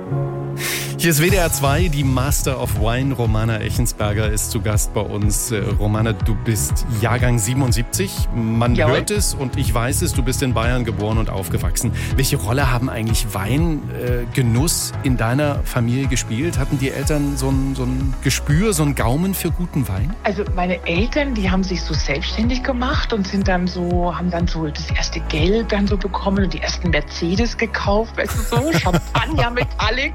Hier ist WDR 2, die Master of Wine. Romana Echensberger ist zu Gast bei uns. Romana, du bist Jahrgang 77. Man hört es und ich weiß es, du bist in Bayern geboren und aufgewachsen. Welche Rolle haben eigentlich Weingenuss in deiner Familie gespielt? Hatten die Eltern so ein Gespür, so einen Gaumen für guten Wein? Also meine Eltern, die haben sich so selbstständig gemacht und haben dann so das erste Geld dann so bekommen und die ersten Mercedes gekauft, weißt du so, Champagner Metallic.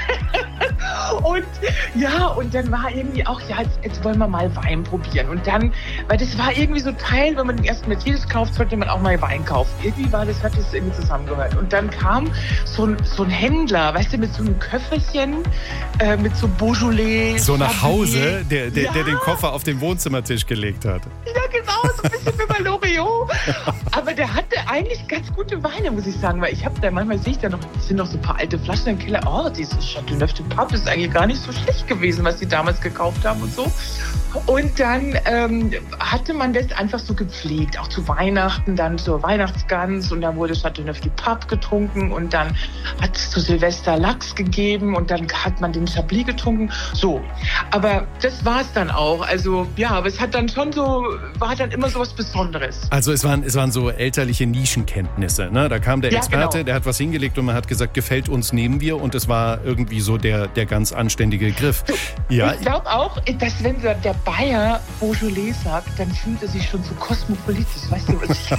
Und dann war irgendwie auch, jetzt wollen wir mal Wein probieren. Und dann, weil das war irgendwie so Teil, wenn man den ersten Mercedes kauft, sollte man auch mal Wein kaufen. Irgendwie hat das irgendwie zusammengehört. Und dann kam so ein Händler, weißt du, mit so einem Köfferchen, mit so Beaujolais. So nach Hause, der den Koffer auf den Wohnzimmertisch gelegt hat. Ja, genau, so ein bisschen wie bei Loriot. Aber der hatte eigentlich ganz gute Weine, muss ich sagen, weil manchmal sehe ich da noch, es sind noch so ein paar alte Flaschen im Keller. Oh, dieses Chateauneuf du Pape ist eigentlich gar nicht so schlecht gewesen, was die damals gekauft haben und so. Und dann hatte man das einfach so gepflegt, auch zu Weihnachten, dann zur Weihnachtsgans und dann wurde Chateauneuf du Pape getrunken und dann hat es zu Silvester Lachs gegeben und dann hat man den Chablis getrunken. So, aber das war es dann auch. Also ja, aber es hat dann schon war dann immer so was Besonderes. Also es waren so elterliche Nischenkenntnisse, ne? Da kam der Experte, genau. Der hat was hingelegt und man hat gesagt, gefällt uns, nehmen wir und es war irgendwie so der ganz anständige Griff. Ja. Ich glaube auch, dass wenn der Bayer Beaujolais sagt, dann fühlt er sich schon so kosmopolitisch. Weißt du, was ich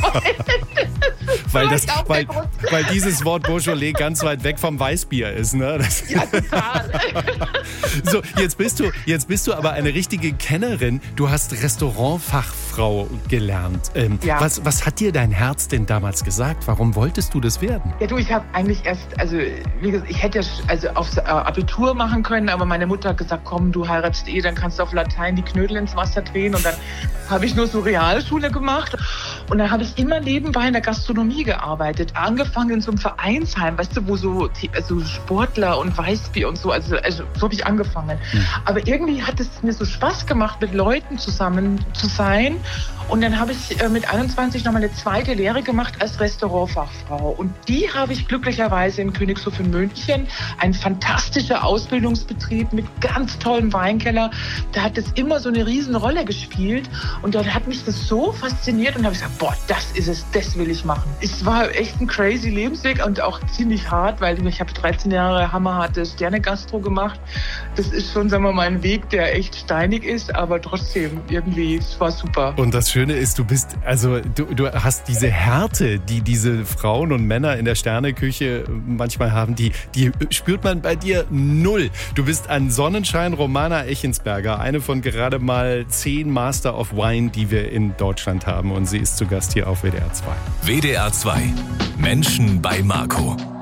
meine? Weil dieses Wort Beaujolais ganz weit weg vom Weißbier ist, ne? Ja, total. So, jetzt bist du aber eine richtige Kennerin. Du hast Restaurantfachfrau gelernt. Was hat dir dein Herz denn damals gesagt? Warum wolltest du das werden? Ja, ich habe eigentlich wie gesagt, ich hätte aufs Abitur machen können, aber meine Mutter hat gesagt, komm, du heiratest dann kannst du auf Latein die Knödel ins Wasser drehen und dann habe ich nur so Realschule gemacht und dann habe ich immer nebenbei in der Gastronomie gearbeitet, angefangen in so einem Vereinsheim, weißt du, wo so Sportler und Weißbier und so, also so habe ich angefangen. Aber irgendwie hat es mir so Spaß gemacht, mit Leuten zusammen zu sein und dann habe ich mit 21 nochmal eine zweite Lehre gemacht als Restaurantfachfrau und die habe ich glücklicherweise in Königshof in München, ein fantastischer Ausbildungsbetrieb mit ganz tollem Weinkeller. Da hat es immer so eine riesen Rolle gespielt und dann hat mich das so fasziniert und habe ich gesagt, boah, das ist es, das will ich machen. Es war echt ein crazy Lebensweg und auch ziemlich hart, weil ich habe 13 Jahre hammerharte Sterne-Gastro gemacht. Das ist schon, sagen wir mal, ein Weg, der echt steinig ist, aber trotzdem irgendwie, es war super. Und das Schöne ist, du hast diese Härte, die diese Frauen und Männer in der Sterneküche manchmal haben, die spürt man bei dir null. Du bist ein Sonnenschein, Romana Echensberger, eine von gerade mal 10 Master of Wine, die wir in Deutschland haben. Und sie ist zu Gast hier auf WDR 2. WDR 2. Menschen bei Marco.